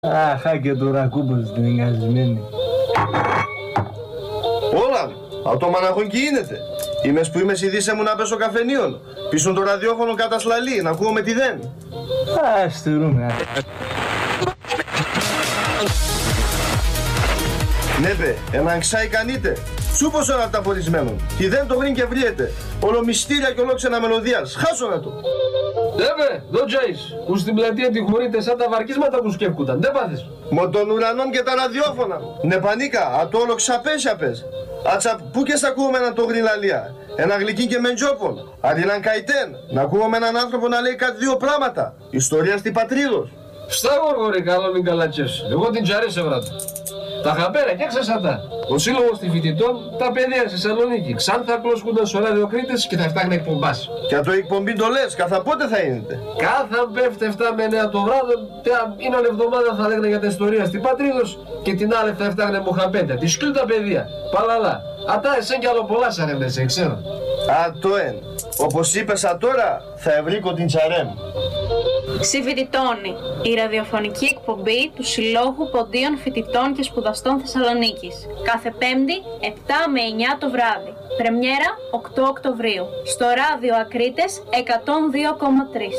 Αχα και το ρακούμπος την εγκασμένη. Όλα, από το μαναχόν γίνεται. Είμαι που είμαι ειδήσε μου να πέσω καφενείων. Πίσω το ραδιόφωνο κατασλαλεί, να ακούω με τι δεν. Ας τουρούμε. Ναι παι, έναν ξάι κανείτε. Σούπος όλα τα πορισμένων. Τι δεν το βρήν και βριέται. Όλο μυστήρια και όλο ξένα μελωδίας. Χάσω να το. Δεύε, δω τζέις, που στην πλατεία τυχωρείται σαν τα βαρκίσματα που σκέφκουταν, δεν πάθεις. Μο των ουρανών και τα ραδιόφωνα. Ναι πανίκα, ατό όλο ξαπέσιαπες. Άτσα, πού και σ' ακούμε έναν το γρυλαλία. Ένα γλυκί και μεντζόπον. Αντί να καητέν, να ακούμε έναν άνθρωπο να λέει κάτι δύο πράγματα. Ιστορία στη πατρίδος. Στα γοργορή, καλό μην καλατσές. Εγώ την τζαρέσε βράτα. Τα χαπέρα και ξεσατά. Ο σύλλογος των φοιτητών, τα παιδιά στη Θεσσαλονίκη. Ξάνθα κλώσκονταν στο ραδιοκρίτες και θα φτιάχνει εκπομπάς. Και το εκπομπή το λες, καθα πότε θα γίνεται. Κάθε πέφτει 7 με 9 το βράδυ, είναι άλλη εβδομάδα θα λέγανε για τα ιστορία στην Πατρίδος και την άλλη θα φτιάχνε μοχαπέντα. Τη σκύλου τα παιδιά. Παλαλά. Ατά εσέν κι άλλο πολλά σαρεύεσαι, ξέρω. Α, το εν. Όπως είπες τώρα, θα ευρύκω την τσαρέμ. Συμφοιτητώνει, η ραδιοφωνική εκπομπή του Συλλόγου Ποντίων Φοιτητών και Σπουδαστών Θεσσαλονίκης. Κάθε Πέμπτη, 7 με 9 το βράδυ. Πρεμιέρα 8 Οκτωβρίου. Στο ράδιο Ακρίτες 102,3.